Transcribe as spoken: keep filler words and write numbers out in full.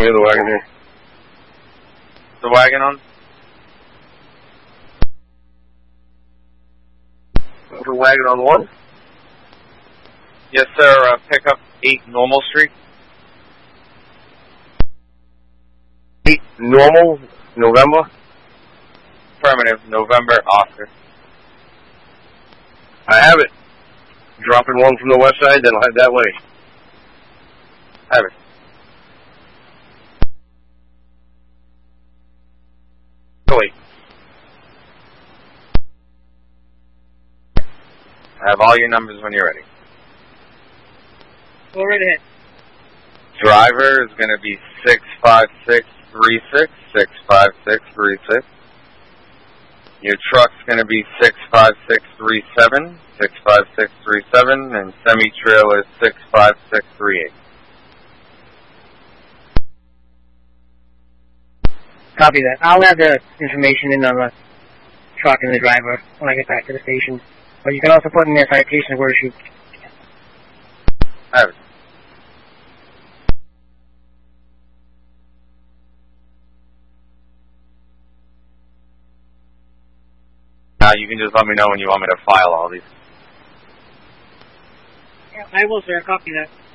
hear the wagon here. The wagon on? The wagon on one? Yes, sir. Uh, pick up eight Normal Street. eight Normal, November? Affirmative, November, Oscar. I have it. Dropping one from the west side, then I'll head that way. Have it. Wait. I have all your numbers when you're ready. Go right ahead. Driver is going to be six five six three six, six five six three six. Your truck's going to be six five six three seven, six five six three seven, and semi-trailer six five six three eight. Copy that. I'll add the information in on the truck and the driver when I get back to the station. But you can also put in their citation where she... Have it. Now you can just let me know when you want me to file all these. Yeah, I will, sir. Copy that.